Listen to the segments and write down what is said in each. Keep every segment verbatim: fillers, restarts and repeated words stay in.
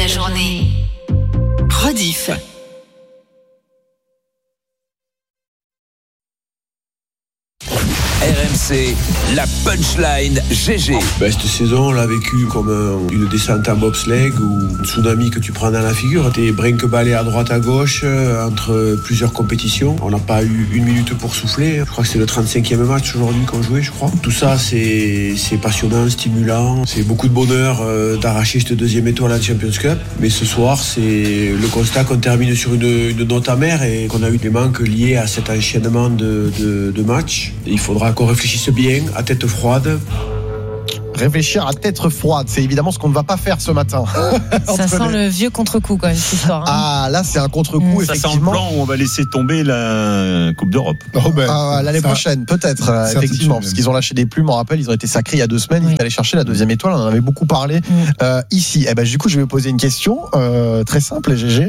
la journée. Rediff. R M C, la punchline G G. Ben, cette saison, on l'a vécu comme un, une descente en bobsleigh ou un tsunami que tu prends dans la figure. T'es brinque-ballé à droite à gauche euh, entre plusieurs compétitions. On n'a pas eu une minute pour souffler. Je crois que c'est le trente-cinquième match aujourd'hui qu'on jouait, je crois. Tout ça, c'est, c'est passionnant, stimulant. C'est beaucoup de bonheur euh, d'arracher cette deuxième étoile à la Champions Cup. Mais ce soir, c'est le constat qu'on termine sur une, une note amère et qu'on a eu des manques liés à cet enchaînement de, de, de matchs. Il faudra qu'on réfléchisse bien, à tête froide. Réfléchir à tête froide, c'est évidemment ce qu'on ne va pas faire ce matin. Ça sent les... le vieux contre-coup quand même cette histoire. Hein. Ah là c'est un contre-coup, mmh. effectivement. Ça sent le plan où on va laisser tomber la Coupe d'Europe. Oh ben, ah, l'année ça, prochaine peut-être, effectivement, parce qu'ils ont lâché des plumes. On rappelle, ils ont été sacrés il y a deux semaines. Oui. Ils étaient allés chercher la deuxième étoile. On en avait beaucoup parlé mmh. euh, ici. Eh ben du coup, je vais vous poser une question euh, très simple, G G.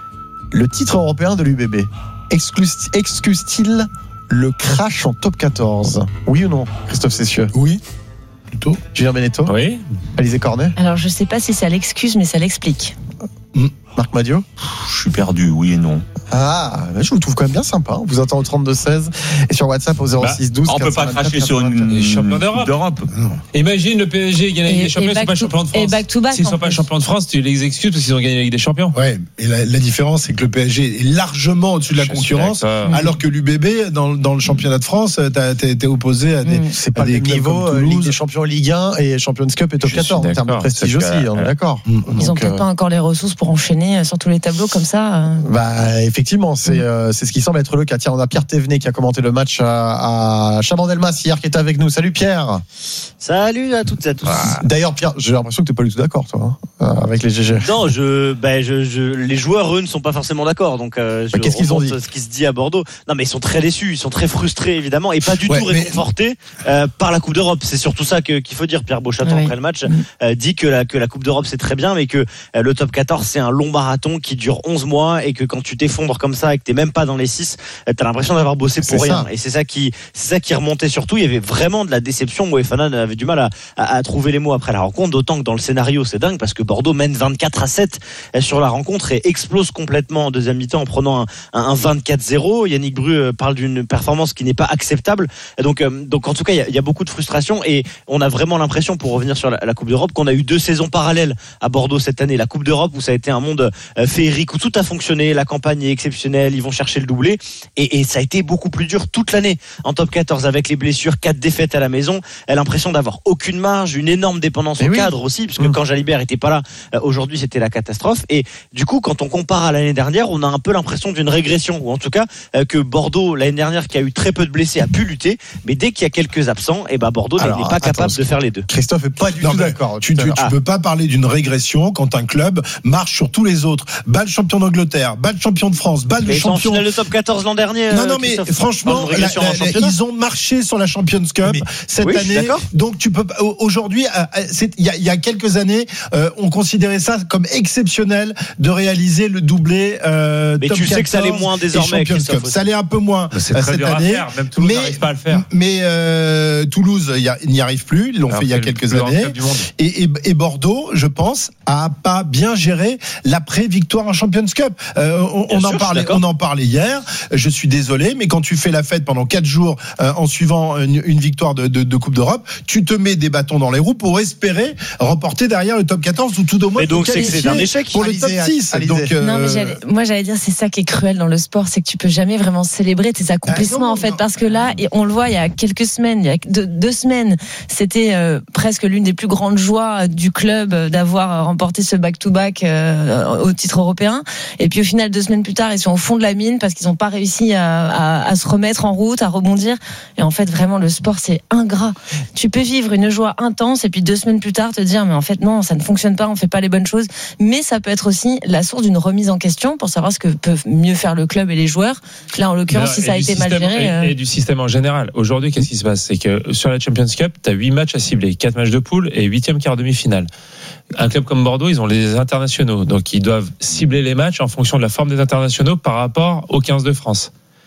Le titre européen de l'U B B excuse, excuse-t-il le crash en top quatorze? Oui ou non, Christophe Cessieux? Oui, plutôt. Julien Beneteau? Oui. Alizé Cornet? Alors je sais pas si ça l'excuse, mais ça l'explique. Mmh. Marc Madiot? Je suis perdu, oui et non. Ah, je vous trouve quand même bien sympa. On vous attend au trente-deux seize et sur WhatsApp au zéro six douze. Bah, on peut pas cracher sur une champion d'Europe. d'Europe. Imagine le P S G gagne la Ligue des Champions, ils ne sont pas champions de France. Et back to back. S'ils ne sont pas champions de France, tu les excuses parce qu'ils ont gagné la Ligue des Champions. Ouais, et la, la différence, c'est que le P S G est largement au-dessus de la je concurrence, alors que l'U B B, dans, dans le championnat de France, t'as, t'as été opposé à des. Mmh. C'est pas des niveau Ligue des Champions Ligue un et Champions Cup et Top quatorze en termes de prestige aussi, on est d'accord. Ils n'ont peut-être pas encore les ressources pour enchaîner sur tous les tableaux comme ça. Bah, effectivement, c'est. C'est ce qui semble être le cas. Tiens, on a Pierre Thévenet qui a commenté le match à, à Chabandelmas hier, qui est avec nous. Salut Pierre. Salut à toutes et à tous. Ah, d'ailleurs, Pierre, j'ai l'impression que tu n'es pas du tout d'accord, toi, hein, avec les G G. Non, je, ben, je, je, les joueurs, eux, ne sont pas forcément d'accord. Donc, euh, je bah, qu'est-ce qu'ils ont dit? Ce qui se dit à Bordeaux. Non, mais ils sont très déçus, ils sont très frustrés, évidemment, et pas du ouais, tout mais... réconfortés euh, par la Coupe d'Europe. C'est surtout ça que, qu'il faut dire. Pierre Beauchâteau, oui. après le match, euh, dit que la, que la Coupe d'Europe, c'est très bien, mais que euh, le top quatorze, c'est un long marathon qui dure onze mois et que quand tu t'effondres comme ça et que t'es même pas dans les six, t'as l'impression d'avoir bossé pour c'est rien. Ça. Et c'est ça qui, c'est ça qui remontait surtout. Il y avait vraiment de la déception. Moefana avait du mal à, à, à trouver les mots après la rencontre, d'autant que dans le scénario, c'est dingue parce que Bordeaux mène vingt-quatre à sept sur la rencontre et explose complètement en deuxième mi-temps en prenant un, un, un vingt-quatre zéro. Yannick Bru parle d'une performance qui n'est pas acceptable. Et donc, euh, donc en tout cas, il y, a, il y a beaucoup de frustration et on a vraiment l'impression, pour revenir sur la, la Coupe d'Europe, qu'on a eu deux saisons parallèles à Bordeaux cette année. La Coupe d'Europe où ça a été un monde euh, féerique, où tout a fonctionné, la campagne est exceptionnelle, ils vont chercher le doublé. Et, et ça a été beaucoup plus dur toute l'année en top quatorze avec les blessures, quatre défaites à la maison, elle a l'impression d'avoir aucune marge, une énorme dépendance au oui. cadre aussi, puisque mmh. quand Jalibert était pas là, euh, aujourd'hui c'était la catastrophe. Et du coup, quand on compare à l'année dernière, on a un peu l'impression d'une régression, ou en tout cas euh, que Bordeaux l'année dernière, qui a eu très peu de blessés, a pu lutter, mais dès qu'il y a quelques absents, et ben Bordeaux Alors, n'est pas attends, capable de faire les deux. Christophe est pas du non, tout d'accord. Tu, tu, tu ah. peux pas parler d'une régression quand un club marche sur tous les autres. Bat le champion d'Angleterre, bat le champion de France, bat le champion. Le top quatorze l'an dernier. Non, non, mais franchement, la, la, la, ils ont marché sur la Champions Cup mais, cette oui, année. Donc tu peux aujourd'hui, il y, y a quelques années, euh, on considérait ça comme exceptionnel de réaliser le doublé. Euh, mais top tu sais que ça l'est moins désormais. Ça l'est un peu moins c'est euh, très cette dur année. À faire. Même Toulouse n'arrive pas à le faire. Mais euh, Toulouse y a, n'y arrive plus. Ils l'ont Alors fait il y a quelques années. Et, et, et Bordeaux, je pense, a pas bien géré l'après-victoire en Champions Cup. Euh, on, on en parlait, on en parlait hier. Je suis désolé, mais quand tu fais la fête pendant quatre jours euh, en suivant une, une victoire de, de, de Coupe d'Europe, tu te mets des bâtons dans les roues pour espérer remporter derrière le top quatorze ou tout au moins. Et donc c'est, c'est un échec pour Alizé, le top six. Donc, euh... non, mais j'allais, moi j'allais dire c'est ça qui est cruel dans le sport, c'est que tu peux jamais vraiment célébrer tes accomplissements ah non, en fait, non. parce que là on le voit il y a quelques semaines, il y a deux, deux semaines, c'était euh, presque l'une des plus grandes joies du club d'avoir remporté ce back-to-back euh, au titre européen. Et puis au final deux semaines plus tard ils sont au fond de la mine parce qu'ils n'ont pas réussi à, à, à se remettre en route, à rebondir. Et en fait, vraiment, le sport, c'est ingrat. Tu peux vivre une joie intense et puis deux semaines plus tard te dire, mais en fait, non, ça ne fonctionne pas, on fait pas les bonnes choses. Mais ça peut être aussi la source d'une remise en question pour savoir ce que peuvent mieux faire le club et les joueurs. Là, en l'occurrence, si ça a été mal géré. Et, euh... et du système en général. Aujourd'hui, qu'est-ce qui se passe? C'est que sur la Champions Cup, tu as huit matchs à cibler, quatre matchs de poule et huitième quart demi-finale. Un club comme Bordeaux, ils ont les internationaux. Donc, ils doivent cibler les matchs en fonction de la forme des internationaux par rapport aux quinze de France.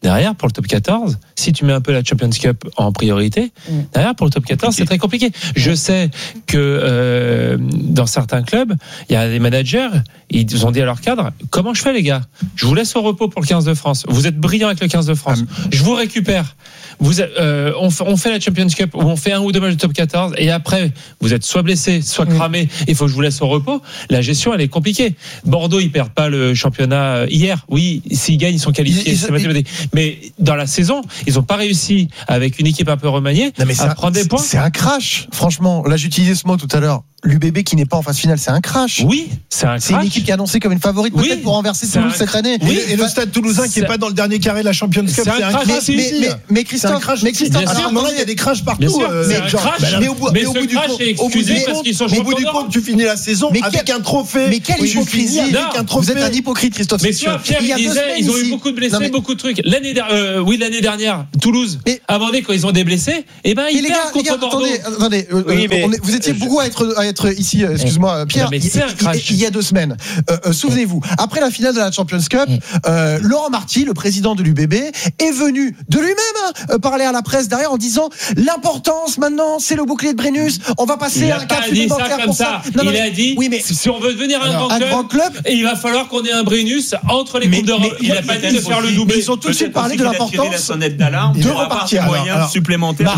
derrière, pour le top quatorze, si tu mets un peu la Champions Cup en priorité, mmh. derrière, pour le top quatorze, compliqué. C'est très compliqué. Je sais que euh, dans certains clubs, il y a des managers, ils ont dit à leur cadre, comment je fais les gars ? Je vous laisse au repos pour le quinze de France. Vous êtes brillants avec le quinze de France. Ah, je vous récupère. Vous, euh, on, fait, on fait la Champions Cup où on fait un ou deux matchs de top quatorze et après, vous êtes soit blessé, soit cramé, il faut que je vous laisse au repos. La gestion, elle est compliquée. Bordeaux, ils perdent pas le championnat hier. Oui, s'ils gagnent, ils sont qualifiés. Ils, ils, ils, mais dans la saison, ils n'ont pas réussi avec une équipe un peu remaniée non, mais à prendre des points. C'est un crash. Franchement, là, j'utilisais ce mot tout à l'heure. L'U B B qui n'est pas en phase finale, c'est un crash. Oui, c'est un crash. C'est une équipe qui est annoncée comme une favorite peut-être oui, pour renverser Toulouse cette année. Oui, et, et le Stade Toulousain qui n'est pas dans le dernier carré de la Champions Cup, c'est un, c'est un crash. crash. Mais, mais, mais, mais Christophe, mais Christophe, alors maintenant il y a des crashs partout. Euh, mais, genre, bah, mais au bout, mais au bout du compte, au bout du compte, qu'ils sont au bout du compte, tu finis la saison mais avec quel, un trophée. Mais quelle hypocrisie avec un trophée. Vous êtes un hypocrite, Christophe. Mais toi, Pierre, il disait, ils ont eu beaucoup de blessés, beaucoup de trucs. L'année dernière, oui, l'année dernière, Toulouse, Amandé, quand ils ont des blessés, et ben ils perdent contre Bordeaux. Attendez, vous étiez beaucoup à être ici. Excuse-moi, Pierre. Il y a deux semaines. Souvenez-vous, après la finale de la Champions Cup, Laurent Marty, le président de l'U B B, est venu de lui-même parler à la presse derrière en disant l'importance maintenant, c'est le bouclier de Brennus. On va passer à un cap supplémentaire pour ça. Non, il a dit, oui, mais si on veut devenir un, grand, un club, grand club, il va falloir qu'on ait un Brennus entre les coupes d'Europe. Il n'a pas dit de faire le doublé. Ils ont tout de suite parlé de l'importance de repartir. Moyens supplémentaires.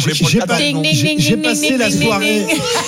J'ai passé la soirée.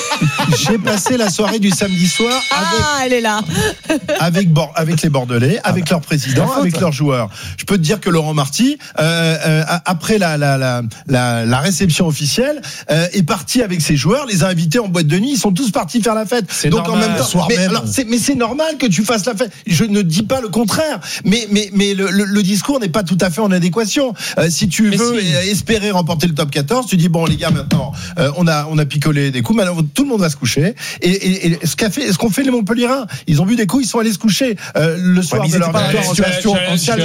J'ai passé la soirée du samedi soir. Ah, elle est là. Avec avec les Bordelais, avec leur président, avec leurs joueurs. Je peux te dire que Laurent Marty, euh, euh, après la, la, la, la, la réception officielle, euh, est parti avec ses joueurs, les a invités en boîte de nuit. Ils sont tous partis faire la fête. C'est Donc normal. en même temps, mais, alors, c'est, mais c'est normal que tu fasses la fête. Je ne dis pas le contraire, mais mais mais le, le, le discours n'est pas tout à fait en adéquation. Euh, si tu mais veux si. espérer remporter le top quatorze, tu dis bon les gars maintenant, euh, on a on a picolé des coups, maintenant tout le monde va se coucher. Et, et, et ce qu'a fait, ce qu'ont fait les Montpellierins, ils ont bu des coups, ils sont allés se coucher euh, le soir ouais, de leur victoire en situation ancienne.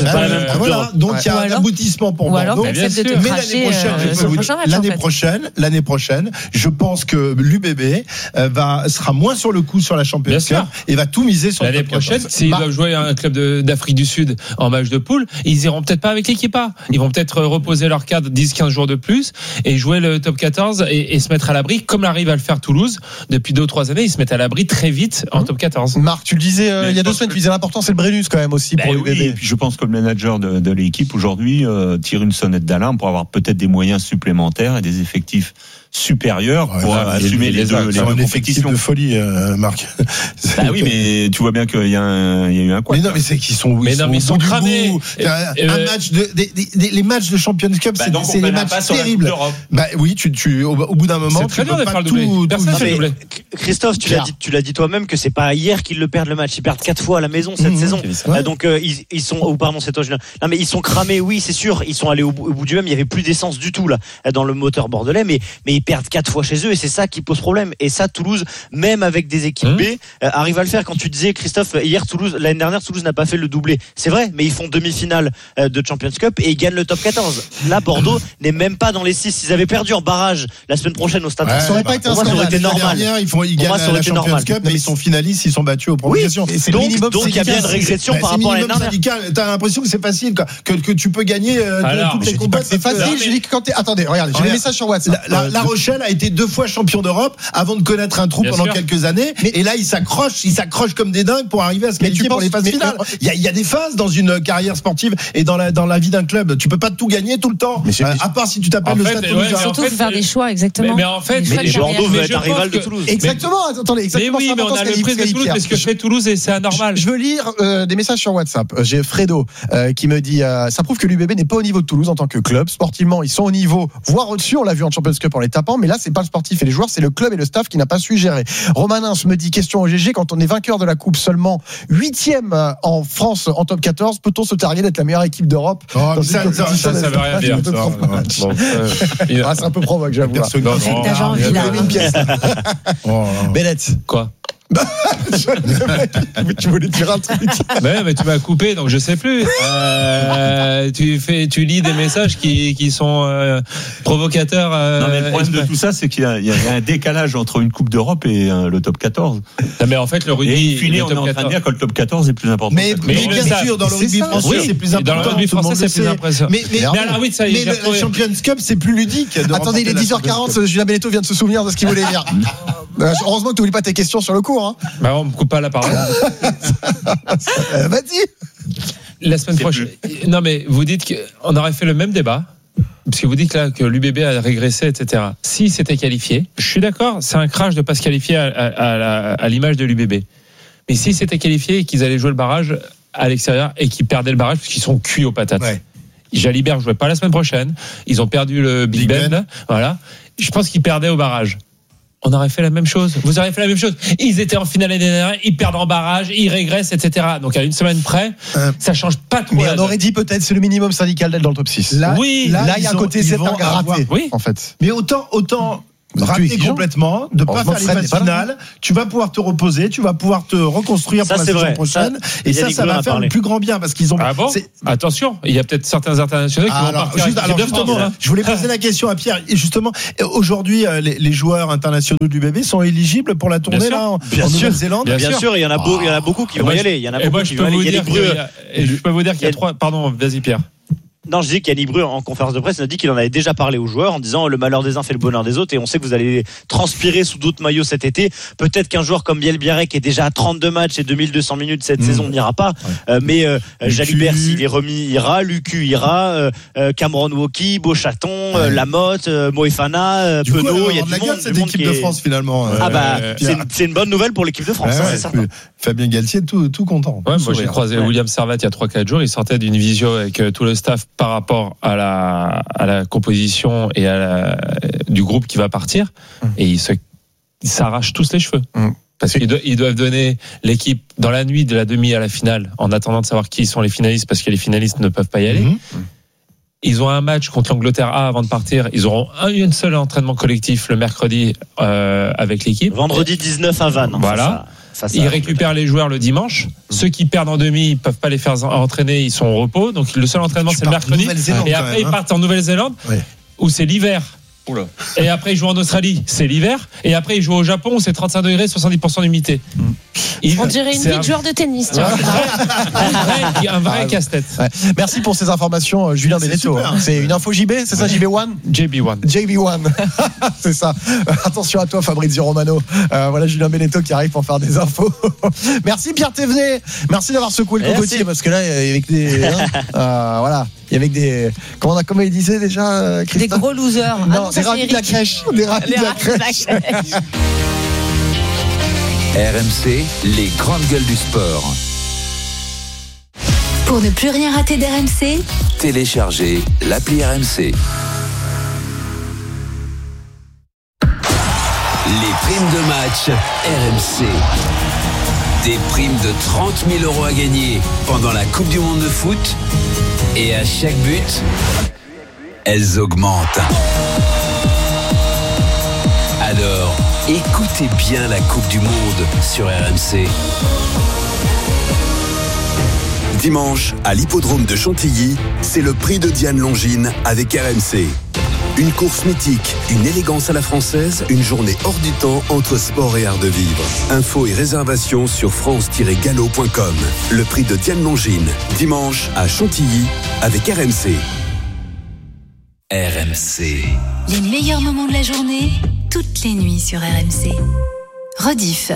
Voilà, donc il y a un aboutissement pour Bordeaux. Mais l'année prochaine, l'année prochaine, l'année prochaine, je pense que l'U B B va sera moins sur le coup sur la Champions Cup et va tout miser sur l'année prochaine. S'ils doivent jouer un club d'Afrique du Sud en match de poule, ils iront peut-être pas avec l'équipe A. Ils vont peut-être reposer leur cadre dix quinze jours de plus et jouer le top quatorze et, et se mettre à l'abri comme arrive à le faire Toulouse depuis deux ou trois années. Ils se mettent à l'abri très vite en top quatorze. Marc, tu le disais euh, il y a deux semaines, tu disais l'important c'est le Brennus quand même aussi pour l'U B B. Oui, et puis je pense que le manager de, de l'équipe aujourd'hui euh, tire une sonnette d'alarme pour avoir peut-être des moyens supplémentaires et des effectifs supérieurs pour ouais, assumer les, les deux, les deux compétitions de folie, euh, Marc. Bah oui, mais tu vois bien qu'il y a, un, il y a eu un quoi. Mais non, mais c'est qu'ils sont, mais ils non, sont, mais ils sont cramés. Et, un euh, match de, des, des, les matchs de Champions Cup, bah, c'est, donc c'est des matchs terribles. Bah oui, tu, tu, au, au bout d'un moment, c'est tu peux pas tout, tout, Personne tout doublé. Christophe, tu l'as dit, tu l'as dit toi-même que c'est pas hier qu'ils le perdent le match. Ils perdent quatre fois à la maison cette mmh, saison. Ouais. Donc euh, ils, ils sont, oh pardon, c'est toi, Julien. Non mais ils sont cramés, oui, c'est sûr. Ils sont allés au, au bout du même. Il y avait plus d'essence du tout là dans le moteur bordelais, mais mais ils perdent quatre fois chez eux et c'est ça qui pose problème. Et ça, Toulouse, même avec des équipes mmh. B, euh, arrive à le faire. Quand tu disais, Christophe, hier Toulouse, l'année dernière, Toulouse n'a pas fait le doublé. C'est vrai, mais ils font demi-finale euh, de Champions Cup et ils gagnent le top quatorze. Là, Bordeaux n'est même pas dans les six. Ils avaient perdu en barrage la semaine prochaine au Stade. Ouais, ça aurait pas été un scandale. Ça aurait été normal. Ils font, ils gagnent moi, la Champions normal. Cup, mais ils sont finalistes, ils sont battus aux prolongations. Oui, c'est donc, donc il y a bien une régression bah, par rapport à l'année dernière. T'as l'impression que c'est facile, quoi, que que tu peux gagner euh, Alors, toutes les compétitions. C'est facile. Je dis que quand t'es, attendez, regardez, j'ai des messages sur WhatsApp. La Rochelle a été deux fois champion d'Europe avant de connaître un trou pendant quelques années, et là ils s'accrochent, ils s'accrochent comme des dingues pour arriver à se qualifier pour les phases finales. Il y a il y a des phases dans une carrière sportive et dans la dans la vie d'un club. Tu peux pas tout gagner tout le temps, à part si tu t'appelles le Stade Toulousain. Surtout faire des choix, exactement. Mais en fait, Bordeaux veut être un rival de Toulouse. Exactement. Attendez, exactement. Mais oui, mais on a le prix de Toulouse, mais ce que fait Toulouse et c'est anormal. Je veux lire euh, des messages sur WhatsApp. J'ai Fredo euh, qui me dit euh, ça prouve que l'U B B n'est pas au niveau de Toulouse en tant que club. Sportivement, ils sont au niveau, voire au-dessus. On l'a vu en Champions Cup en les tapant, mais là, c'est pas le sportif et les joueurs, c'est le club et le staff qui n'a pas su gérer. Romanin me dit question au G G, quand on est vainqueur de la Coupe, seulement huitième en France en top quatorze, peut-on se targuer d'être la meilleure équipe d'Europe? Oh, ça, ça, ça, ça, ça veut rien dire. Ça, bon, euh, ah, c'est un peu provoque, j'avoue. C'est une pièce. Bennett. Quoi? Tu voulais dire un truc. Ouais, mais tu m'as coupé, donc je sais plus. Euh, tu fais, tu lis des messages qui, qui sont euh, provocateurs. Euh, non, mais le problème de tout ça, c'est qu'il y a, il y a un décalage entre une Coupe d'Europe et euh, le top quatorze. Non, mais en fait, le rugby, et fini, on est en train de dire que le top quatorze est plus important. Mais, mais, mais bien ça, sûr, dans le rugby français, oui, c'est plus important. Dans le rugby français, c'est plus impressionnant. Mais, mais, mais, alors, oui, ça y est, mais le, la Champions Cup, c'est plus ludique. Attendez, il est dix heures quarante. Julien Beneteau vient de se souvenir de ce qu'il voulait dire. Heureusement que tu n'oublies pas tes questions sur le cours. Hein. Bah, on me coupe pas la parole. euh, Vas-y. La semaine prochaine. Non, mais vous dites qu'on aurait fait le même débat. Parce que vous dites là que l'U B B a régressé, et cetera. S'il s'était qualifié, je suis d'accord, c'est un crash de ne pas se qualifier à, à, à, à l'image de l'U B B. Mais s'ils s'étaient qualifiés et qu'ils allaient jouer le barrage à l'extérieur et qu'ils perdaient le barrage parce qu'ils sont cuits aux patates. Ouais. Jalibert ne jouait pas la semaine prochaine. Ils ont perdu le Big, Big Ben. Ben. Voilà. Je pense qu'ils perdaient au barrage. On aurait fait la même chose. Vous auriez fait la même chose. Ils étaient en finale l'année dernière, ils perdent en barrage, ils régressent, et cetera. Donc à une semaine près, euh, ça change pas trop. Mais on aurait dit peut-être c'est le minimum syndical d'être dans le top six. Là, oui, là il y a un côté c'est un raté. Oui, en fait. Mais autant, autant. Rater complètement, de ne pas faire les phases finales, tu vas pouvoir te reposer, tu vas pouvoir te reconstruire ça, pour la saison vrai. prochaine, ça, et ça, ça va faire le plus grand bien parce qu'ils ont. Ah bon Attention, il y a peut-être certains internationaux qui ah, vont alors, partir. Juste, alors justement, hein. je voulais poser la question à Pierre. Et justement, aujourd'hui, les, les joueurs internationaux du B B sont éligibles pour la tournée là en, en Nouvelle-Zélande. Bien, bien sûr, il y en a, beau, il y en a beaucoup qui vont y aller. Il y en a beaucoup qui vont y aller. Je peux vous dire qu'il y a trois. Pardon, vas-y Pierre. Non, je dis qu'Yannick Bru, en conférence de presse, il a dit qu'il en avait déjà parlé aux joueurs en disant le malheur des uns fait le bonheur des autres et on sait que vous allez transpirer sous d'autres maillots cet été. Peut-être qu'un joueur comme Biel Biarrec qui est déjà à trente-deux matchs et deux mille deux cents minutes cette mmh. saison n'ira pas. Ouais. Euh, mais euh, Jalibert, s'il est remis, ira. Lucu ira. Euh, Cameron Woki, Beauchaton, ouais. euh, Lamotte, euh, Moefana, euh, Penaud. Il y a du monde. Cette du monde équipe de est... France finalement. Ah bah, euh, c'est, une, c'est une bonne nouvelle pour l'équipe de France, ouais, hein, c'est certain. Fabien Galtier, tout, tout content. Ouais, moi j'ai croisé ouais. William Servat il y a trois quatre jours. Il sortait d'une visio avec tout le staff par rapport à la, à la composition et à la, du groupe qui va partir. Mmh. Et ils, se, ils s'arrachent tous les cheveux. Mmh. Parce qu'ils doivent, ils doivent donner l'équipe dans la nuit de la demi à la finale en attendant de savoir qui sont les finalistes parce que les finalistes ne peuvent pas y aller. Mmh. Ils ont un match contre l'Angleterre A avant de partir. Ils auront un, une seule entraînement collectif le mercredi euh, avec l'équipe. Vendredi dix-neuf à Vannes. Voilà. Ça, ça. Ça, ça, ils récupèrent les joueurs le dimanche. Mmh. Ceux qui perdent en demi, ils peuvent pas les faire entraîner, ils sont au repos. Donc le seul entraînement, c'est le mercredi. Et après, même, hein. ils partent en Nouvelle-Zélande, ouais. où c'est l'hiver. Oula. Et après, ils jouent en Australie, c'est l'hiver. Et après, ils jouent au Japon, où c'est trente-cinq degrés, soixante-dix pour cent d'humidité. Mmh. On dirait une vie un... de joueur de tennis. Tu vois. un vrai, un vrai ah, casse-tête. Ouais. Merci pour ces informations, Julien Beneteau. C'est une info J B, c'est ça, J B un J B un. J B un. C'est ça. Attention à toi, Fabrizio Romano. Euh, voilà Julien Beneteau qui arrive pour faire des infos. Merci Pierre Thévenet. Merci d'avoir secoué le cocotier parce que là, avec des. Hein, euh, voilà. Il y avait des. Comment, on a, comment il disait déjà, Christophe ? Des gros losers. Non, ah, des ravis de la crèche. Des ravis de la crèche. R M C, les grandes gueules du sport. Pour ne plus rien rater d'R M C, téléchargez l'appli R M C. Les primes de match R M C. Des primes de trente mille euros à gagner pendant la Coupe du Monde de foot. Et à chaque but, elles augmentent. Alors, écoutez bien la Coupe du Monde sur R M C. Dimanche, à l'hippodrome de Chantilly, c'est le prix de Diane Longines avec R M C. Une course mythique, une élégance à la française, une journée hors du temps entre sport et art de vivre. Infos et réservations sur france tiret galop point com. Le prix de Diane Longines, dimanche à Chantilly avec R M C. R M C. Les meilleurs moments de la journée, toutes les nuits sur R M C. Rediff.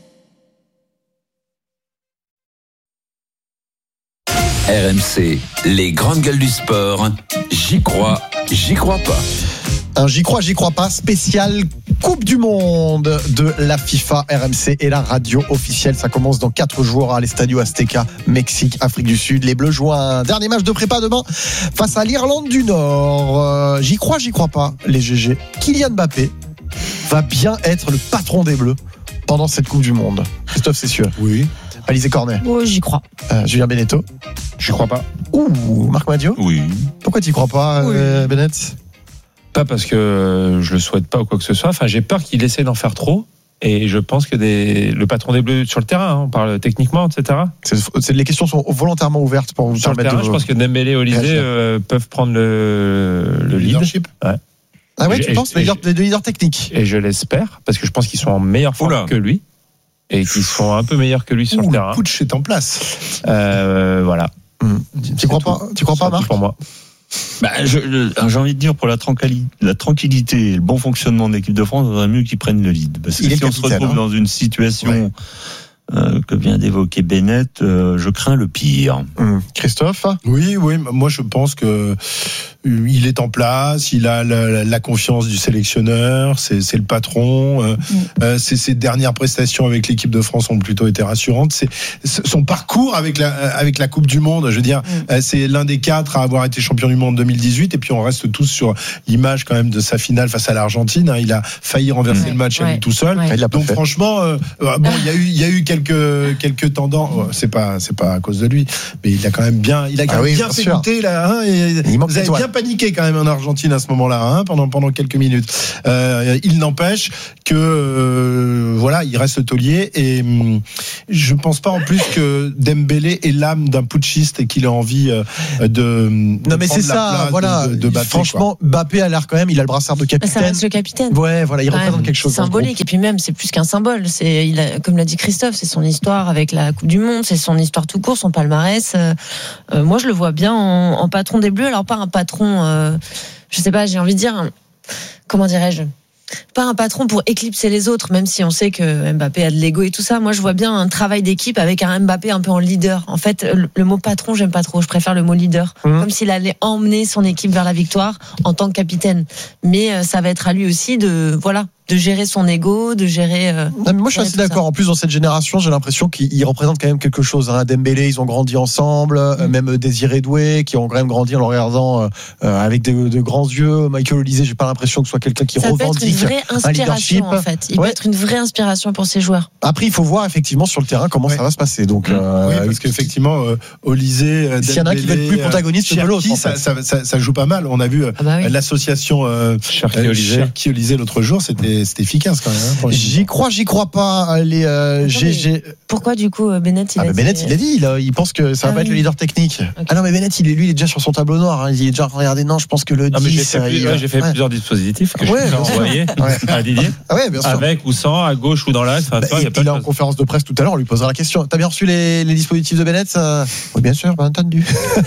R M C, les grandes gueules du sport. J'y crois, j'y crois pas. Un J'y crois, j'y crois pas spécial Coupe du Monde de la FIFA. R M C et la radio officielle. Ça commence dans quatre jours à l'Estadio Azteca, Mexique, Afrique du Sud. Les Bleus jouent un dernier match de prépa demain face à l'Irlande du Nord. Euh, j'y crois, j'y crois pas, les G G. Kylian Mbappé va bien être le patron des Bleus pendant cette Coupe du Monde. Christophe, c'est sûr. Oui. Alizé Cornet. Oh, j'y crois. Euh, Julien Beneteau. J'y crois pas. Ouh, Marc Madiot. Oui. Pourquoi t'y crois pas, oui. euh, Bennett? Pas parce que je le souhaite pas ou quoi que ce soit. Enfin, j'ai peur qu'il essaie d'en faire trop. Et je pense que des, le patron des Bleus sur le terrain, hein, on parle techniquement, et cetera. C'est, c'est, les questions sont volontairement ouvertes pour vous sur permettre le terrain, de... Je pense que Dembélé et Olysée euh, peuvent prendre le, le lead. Ouais. Ah ouais, et tu et penses le leader, leader technique? Et je l'espère, parce que je pense qu'ils sont en meilleure forme Oula. que lui. Et qu'ils sont un peu meilleurs que lui sur Ouh, le terrain. Le putsch est en place. Euh, voilà. Mmh. Tu crois pas, tu crois pas, Marc? Pour moi. Bah, je, j'ai envie de dire, pour la tranquillité, la tranquillité et le bon fonctionnement de l'équipe de France, il vaudrait mieux qu'ils prennent le lead. Parce que il si on se retrouve hein. dans une situation ouais. euh, que vient d'évoquer Bennett, euh, je crains le pire. Mmh. Christophe? Oui, oui, moi je pense que il est en place, il a la, la confiance du sélectionneur, c'est, c'est le patron. Euh, mmh. euh, c'est, ses dernières prestations avec l'équipe de France ont plutôt été rassurantes. C'est, son parcours avec la, avec la Coupe du Monde, je veux dire, mmh. euh, c'est l'un des quatre à avoir été champion du monde deux mille dix-huit. Et puis on reste tous sur l'image quand même de sa finale face à l'Argentine. Hein, il a failli renverser mmh. le match ouais. à lui tout seul. Ouais. Donc franchement, euh, bon, il y a eu, il y a eu quelques quelques tendances. Oh, c'est pas, c'est pas à cause de lui, mais il a quand même bien, il a quand ah même oui, bien fait goûter là. Hein, et il vous avez bien paniqué quand même en Argentine à ce moment-là, hein, pendant pendant quelques minutes. Euh, il n'empêche que euh, voilà, il reste taulier et hum, je pense pas en plus que Dembélé ait l'âme d'un putschiste et qu'il a envie euh, de. Non mais c'est ça, voilà. De, de Bappé, franchement, quoi. Mbappé a l'air quand même, il a le brassard de capitaine. Ça reste le capitaine. Ouais, voilà, il ouais, représente quelque chose. Symbolique et puis même c'est plus qu'un symbole. C'est, il a, comme l'a dit Christophe, c'est son histoire avec la Coupe du Monde, c'est son histoire tout court, son palmarès. Euh, euh, moi je le vois bien en, en patron des Bleus. Alors pas un patron. Euh, je sais pas, j'ai envie de dire, comment dirais-je, pas un patron pour éclipser les autres, même si on sait que Mbappé a de l'ego et tout ça. Moi, je vois bien un travail d'équipe avec un Mbappé un peu en leader. En fait, le, le mot patron, j'aime pas trop. Je préfère le mot leader. Mmh. Comme s'il allait emmener son équipe vers la victoire en tant que capitaine. Mais euh, ça va être à lui aussi de, voilà, de gérer son ego, de gérer. Euh, non, mais moi, je suis assez d'accord. Ça. En plus, dans cette génération, j'ai l'impression qu'ils représentent quand même quelque chose. Hein. Dembélé, ils ont grandi ensemble. Mmh. Euh, même Désiré Doué, qui ont quand même grandi en le regardant euh, avec de, de grands yeux. Michael Olysée, j'ai pas l'impression que ce soit quelqu'un qui ça revendique peut être une vraie inspiration, en fait. Il ouais. peut être une vraie inspiration pour ses joueurs. Après, il faut voir effectivement sur le terrain comment ouais. ça va se passer. Donc, mmh. euh, oui, parce qu'effectivement, euh, Olysée, Dembélé, s'il y en a un qui va être plus protagoniste Cherki, que l'autre, en ça, fait. ça, ça, ça joue pas mal. On a vu ah bah oui. l'association euh, Cherki Olysée l'autre jour, c'était, c'était efficace quand même. Hein, j'y crois, j'y crois pas. Les euh, G G. Pourquoi du coup Bennett il ah a bah dit... Bennett il a dit, il, il pense que ça va ah, être oui. le leader technique. Okay. Ah non mais Bennett il est lui il est déjà sur son tableau noir. Hein. Il est déjà regardez non je pense que le non, dix. Mais j'ai fait, plus, ouais, j'ai fait ouais. plusieurs dispositifs que ouais, je vais envoyer à Didier. Ah ouais bien sûr. Avec ou sans, à gauche ou dans l'axe. Enfin, bah, il, il, il est en conférence de presse tout à l'heure, on lui posera la question. T'as bien reçu les, les dispositifs de Bennett ça... Oui bien sûr, bien entendu.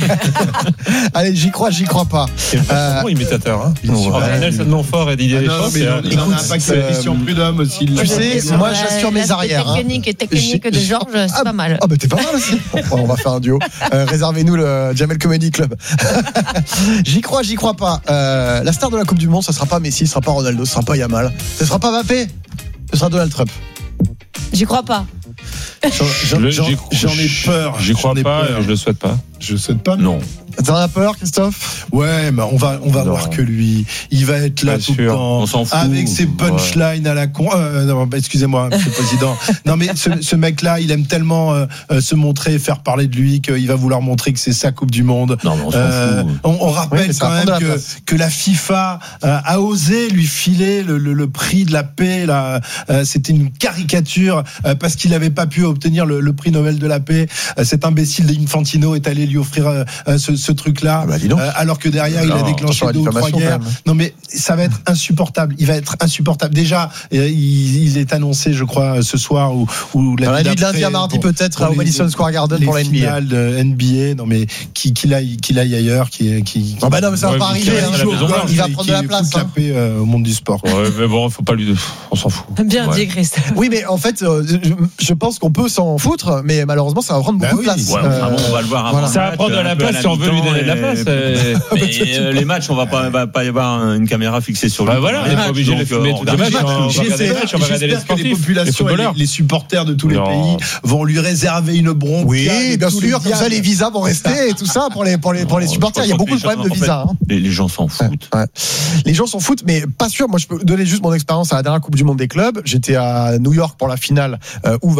Allez j'y crois, j'y crois pas. C'est un bon imitateur. Hein. Nelson Montfort et Didier Deschamps. Il a un impact sur Prud'homme aussi. Tu sais, moi j'assure mes arrières. Technique et technique de Georges, c'est pas mal. Ah bah t'es pas mal aussi. On va faire un duo. Euh, réservez-nous le Jamel Comedy Club. J'y crois, j'y crois pas. Euh, la star de la Coupe du Monde, ce sera pas Messi, ce sera pas Ronaldo, ce sera pas Yamal, ce sera pas Mbappé, ce sera Donald Trump. J'y crois pas. J'en, j'en, j'en, j'en ai peur. J'y crois j'en ai pas. Peur. Je le souhaite pas. Je le souhaite pas. Non. T'en as peur, Christophe? Ouais, mais on va, on va non. voir que lui, il va être là pas tout sûr. le temps, on s'en fout. avec ses punchlines ouais. à la con. Euh, non, bah, excusez-moi, Monsieur le Président. Non, mais ce, ce mec-là, il aime tellement euh, se montrer, faire parler de lui, qu'il va vouloir montrer que c'est sa Coupe du Monde. Non, mais on s'en euh, fout. On, on rappelle ouais, quand même que, la que la FIFA euh, a osé lui filer le, le, le prix de la paix. Là, euh, c'était une caricature euh, parce qu'il n'avait pas pu obtenir le, le prix Nobel de la paix. Euh, cet imbécile d'Infantino est allé lui offrir euh, ce, ce truc-là, ah bah, euh, alors que derrière non, il a déclenché deux ou trois guerres. Non mais ça va être insupportable. Il va être insupportable. Déjà, euh, il, il est annoncé, je crois, ce soir ou ou la nuit de lundi à mardi peut-être au Madison Square Garden pour la N B A. Finale de N B A. Non mais qui qu'il aille, qu'il aille ailleurs, qui qui. Ah bah non mais ça va ouais, pas arriver. Il va prendre de la place. Hein. La paix, euh, au monde du sport. Ouais, mais bon, faut pas lui. On s'en fout. Bien dit, Christophe. Oui, mais en fait, euh, je, je pense qu'on peut s'en foutre, mais malheureusement, ça va prendre beaucoup bah oui. de place. Ouais, euh, enfin bon, on va le voir. Avant voilà. Ça va prendre de la place si on veut lui donner de la place. Mais les matchs, on va pas, va pas y avoir une caméra fixée sur lui. Bah voilà, on n'est pas obligé de filmer tous les matchs. On va regarder les matchs, on va regarder les sportifs. Les populations, les supporters de tous les pays vont lui réserver une bronze. Oui, bien sûr. Comme ça, les visas vont rester et tout ça pour les pour les pour les supporters. Il y a beaucoup de problèmes de visa. Les gens s'en foutent. Les gens s'en foutent, mais pas sûr. Moi, je peux donner juste mon expérience à la dernière Coupe du Monde des clubs. J'étais à New York pour la finale où souvent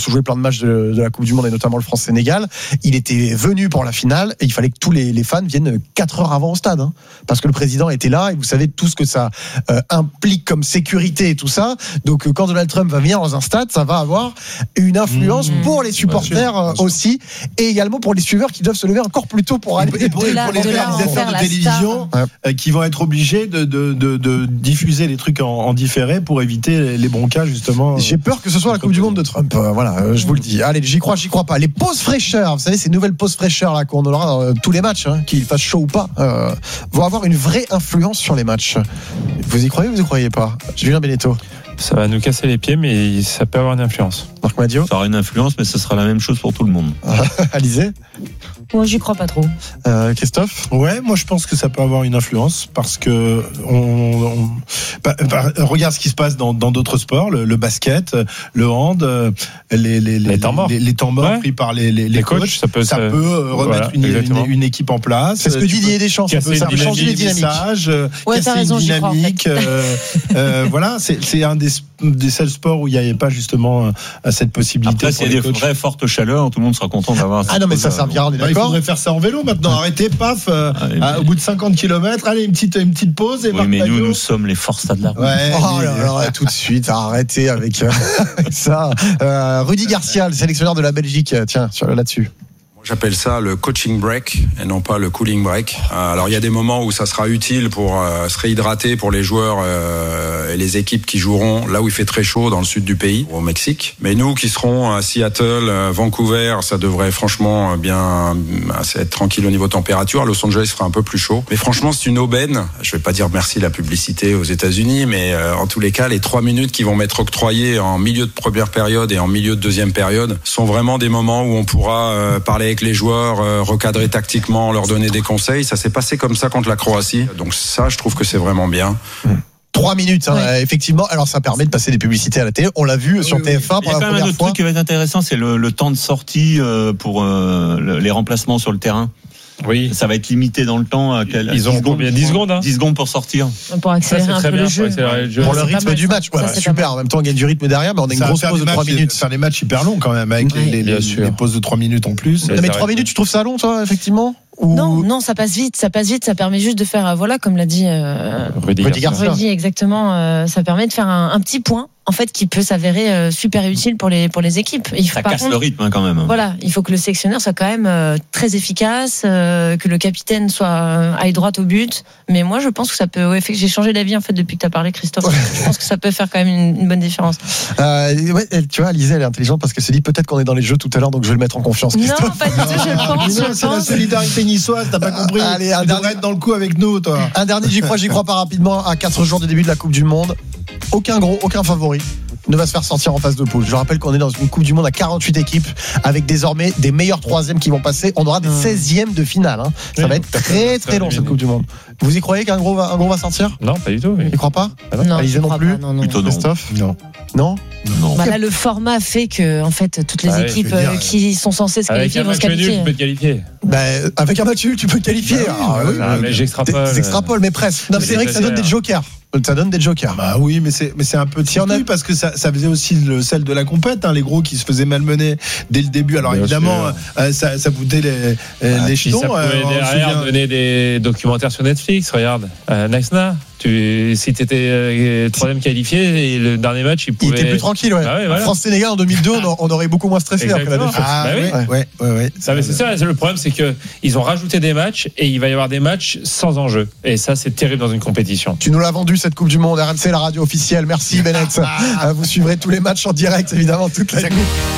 se jouait plein de matchs de, de la Coupe du Monde et notamment le France-Sénégal. Il était venu pour la finale et il fallait que tous les, les fans viennent quatre heures avant au stade, hein, parce que le président était là et vous savez tout ce que ça euh, implique comme sécurité et tout ça. Donc quand Donald Trump va venir dans un stade, ça va avoir une influence mmh, pour les supporters bien sûr, bien sûr. aussi, et également pour les suiveurs qui doivent se lever encore plus tôt pour aller. Et pour, pour, là, pour les réalisateurs de télévision euh, qui vont être obligés de, de, de, de diffuser les trucs en, en différé pour éviter les broncas justement. J'ai peur que ce soit la Coupe du Monde de Trump. Euh, voilà, euh, je vous le dis. Allez, j'y crois, j'y crois pas. Les pauses fraîcheurs, vous savez, ces nouvelles pauses fraîcheurs là qu'on aura dans euh, tous les matchs, hein, qu'il fasse chaud ou pas, euh, vont avoir une vraie influence sur les matchs. Vous y croyez ou vous y croyez pas, Julien Beneteau? Ça va nous casser les pieds, mais ça peut avoir une influence. Marc Madio? Ça aura une influence, mais ce sera la même chose pour tout le monde. Alizé? Moi, j'y crois pas trop. Euh, Christophe? Ouais, moi je pense que ça peut avoir une influence parce que on, on bah, bah, regarde ce qui se passe dans, dans d'autres sports, le, le basket, le hand, les, les, les, les temps morts, les, les temps morts ouais. pris par les, les, les coachs, coachs. Ça peut, ça ça... peut remettre voilà, une, une, une équipe en place. C'est ce que Didier Deschamps, ça peut changer les dynamiques. Messages, ouais, casser raison, une dynamique. En fait. euh, euh, voilà, c'est, c'est un des, des seuls sports où il n'y avait pas justement cette possibilité. Après, s'il y a des vraies fortes chaleurs, tout le monde sera content d'avoir. Ah non, mais ça servira. Il faudrait faire ça en vélo maintenant. Arrêtez, paf, euh, ah, mais... au bout de cinquante kilomètres, allez, une petite, une petite pause. Et oui, mais nous, nous sommes les forces de la route. Ouais, oh là là, tout de suite, arrêtez avec, euh, avec ça. Euh, Rudy Garcia, le sélectionneur de la Belgique, tiens, là-dessus. J'appelle ça le coaching break et non pas le cooling break. Alors il y a des moments où ça sera utile pour euh, se réhydrater pour les joueurs euh, et les équipes qui joueront là où il fait très chaud dans le sud du pays, au Mexique. Mais nous qui serons à Seattle, Vancouver, ça devrait franchement bien être tranquille au niveau température. Los Angeles sera un peu plus chaud. Mais franchement c'est une aubaine. Je vais pas dire merci la publicité aux États-Unis, mais euh, en tous les cas les trois minutes qui vont m'être octroyées en milieu de première période et en milieu de deuxième période sont vraiment des moments où on pourra euh, parler avec les joueurs, euh, recadrer tactiquement, leur donner des conseils. Ça s'est passé comme ça contre la Croatie. Donc ça, je trouve que c'est vraiment bien. Trois minutes, hein, oui. Effectivement. Alors ça permet de passer des publicités à la télé. On l'a vu oui, sur oui, T F un pour la première fois. Il y a quand même un autre truc qui va être intéressant, c'est le, le temps de sortie euh, pour euh, le, les remplacements sur le terrain. Oui, ça va être limité dans le temps. À quel, Ils ont combien? dix secondes, hein. dix secondes pour sortir. Pour accélérer un peu bien, le jeu. Pour, le jeu. pour le rythme du match, voilà, ça, super. En même temps, on gagne du rythme derrière, mais on a une grosse pause de trois minutes. Faire des matchs hyper longs quand même, avec oui, les, les, les pauses de trois minutes en plus. Mais trois minutes, tu trouves ça long, toi, effectivement? Ou... Non, non, ça passe vite, ça passe vite, ça permet juste de faire, voilà, comme l'a dit euh, Rudy Garcia. Rudy, exactement, euh, ça permet de faire un, un petit point, en fait, qui peut s'avérer euh, super utile pour les pour les équipes. Il faut, ça casse contre, le rythme hein, quand même. Voilà, il faut que le sélectionneur soit quand même euh, très efficace, euh, que le capitaine soit euh, aille droit au but. Mais moi, je pense que ça peut. Ouais, j'ai changé d'avis en fait depuis que tu as parlé, Christophe. Ouais. Je pense que ça peut faire quand même une, une bonne différence. Euh, ouais, tu vois, Alizée, elle est intelligente parce que se dit peut-être qu'on est dans les jeux tout à l'heure, donc je vais le mettre en confiance. Christophe. Non, pas du tout. Je pense. Non, c'est la solidarité niçoise. T'as pas compris. Allez, un tu devrais être dans le coup avec nous, toi. Un dernier, j'y crois, j'y crois pas rapidement. À quatre jours du début de la Coupe du Monde, aucun gros, aucun favori ne va se faire sortir en phase de poule. Je rappelle qu'on est dans une Coupe du Monde à quarante-huit équipes avec désormais des meilleurs troisièmes qui vont passer. On aura des seizièmes de finale. Hein. Ça oui, va être très très long cette Coupe du Monde. Vous y croyez qu'un gros va, un gros va sortir? Non, pas du tout. Oui. Tu crois pas? ah Non, Alizée non plus. Pas, non, non. Plutôt non. Christophe? Non. Non. Non. Bah là, le format fait que en fait toutes les ah, équipes dire, qui sont censées se qualifier vont se qualifier. Nul, tu peux te qualifier. Bah, avec un match nul, tu peux te qualifier. Bah, oui, ah, oui, ah, mais j'extrapole. J'extrapole, mais presque. Non, mais c'est vrai que ça donne des jokers. Ça donne des jokers. Bah oui, mais c'est mais c'est un peu si on a parce que ça ça faisait aussi le sel de la compète, hein, les gros qui se faisaient malmener dès le début. Alors bien évidemment, euh, ça ça boutait les ah, les jetons. Ça pouvait euh, derrière donner des documentaires sur Netflix. Regarde, euh, Naxna. Tu, si tu étais euh, troisième qualifié et le dernier match, il pouvait. Il était plus tranquille, ouais. Bah ouais voilà. France-Sénégal en deux mille deux, on, on aurait beaucoup moins stressé après la défaite. Ah, bah oui. ouais, ouais, ouais, ouais. Ça, mais c'est ça. Le problème, c'est que ils ont rajouté des matchs et il va y avoir des matchs sans enjeu. Et ça, c'est terrible dans une compétition. Tu nous l'as vendu cette Coupe du Monde. R M C, la radio officielle. Merci Bennett. Vous suivrez tous les matchs en direct, évidemment, toute la nuit.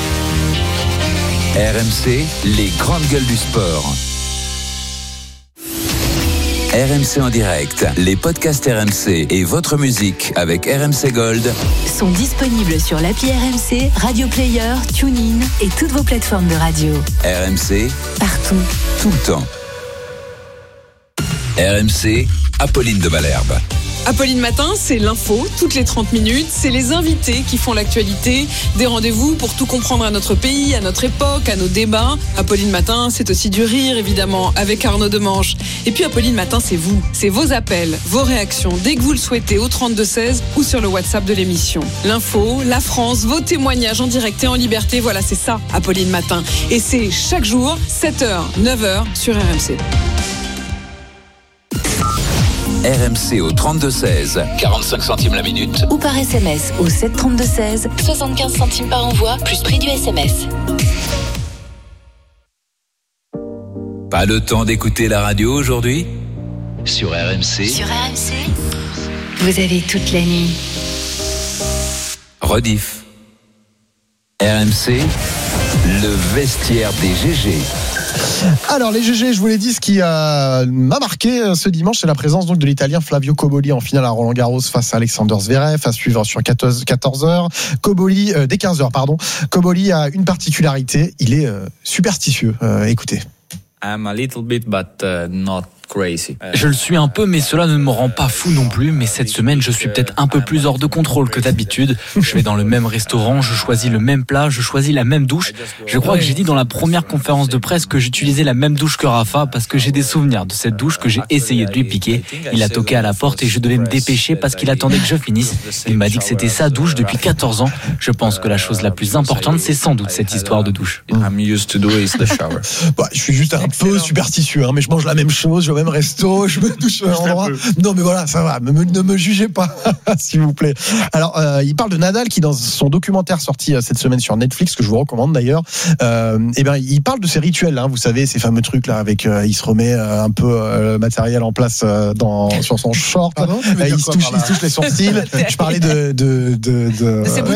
R M C, les grandes gueules du sport. R M C en direct, les podcasts R M C et votre musique avec R M C Gold sont disponibles sur l'appli R M C, Radio Player, TuneIn et toutes vos plateformes de radio. R M C, partout, tout le temps. R M C, Apolline de Malherbe. Apolline Matin, c'est l'info, toutes les trente minutes. C'est les invités qui font l'actualité. Des rendez-vous pour tout comprendre à notre pays, à notre époque, à nos débats. Apolline Matin, c'est aussi du rire, évidemment, avec Arnaud Demanche. Et puis Apolline Matin, c'est vous. C'est vos appels, vos réactions, dès que vous le souhaitez, au trente-deux seize ou sur le WhatsApp de l'émission. L'info, la France, vos témoignages en direct et en liberté. Voilà, c'est ça, Apolline Matin. Et c'est chaque jour, sept heures, neuf heures, sur R M C. R M C au trente-deux seize, quarante-cinq centimes la minute. Ou par S M S au sept trente-deux seize, soixante-quinze centimes par envoi, plus prix du S M S. Pas le temps d'écouter la radio aujourd'hui ? Sur R M C. Sur R M C, vous avez toute la nuit. Rediff. R M C, le vestiaire des G G. Alors les G G, je vous l'ai dit, ce qui euh, m'a marqué ce dimanche, c'est la présence donc de l'Italien Flavio Cobolli en finale à Roland-Garros face à Alexander Zverev, à suivre sur quatorze heures. Cobolli, euh, dès quinze heures, pardon. Cobolli a une particularité, il est euh, superstitieux. Euh, écoutez. I'm a little bit, but uh, not crazy. Je le suis un peu, mais cela ne me rend pas fou non plus. Mais cette semaine, je suis peut-être un peu plus hors de contrôle que d'habitude. Je vais dans le même restaurant, je choisis le même plat, je choisis la même douche. Je crois que j'ai dit dans la première conférence de presse que j'utilisais la même douche que Rafa parce que j'ai des souvenirs de cette douche que j'ai essayé de lui piquer. Il a toqué à la porte et je devais me dépêcher parce qu'il attendait que je finisse. Il m'a dit que c'était sa douche depuis quatorze ans. Je pense que la chose la plus importante, c'est sans doute cette histoire de douche. I'm used to do is the shower. Bah, je suis juste un peu superstitieux, hein, mais je mange la même chose, je vais au même resto, je me douche au même endroit. Non, mais voilà, ça va, me, ne me jugez pas, s'il vous plaît. Alors, euh, il parle de Nadal qui, dans son documentaire sorti euh, cette semaine sur Netflix, que je vous recommande d'ailleurs, euh, eh ben, il parle de ses rituels, hein, vous savez, ces fameux trucs là, avec, euh, il se remet euh, un peu euh, le matériel en place euh, dans, sur son short, Pardon, euh, il, se touche, il se touche les sourcils. Je parlais de, de, de, de, de